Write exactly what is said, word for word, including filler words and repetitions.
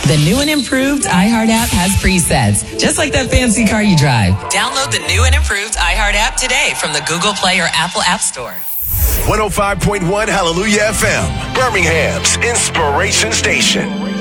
The new and improved iHeart app has presets, just like that fancy car you drive. Download the new and improved iHeart app today from the Google Play or Apple App Store. one oh five point one Hallelujah F M, Birmingham's Inspiration Station.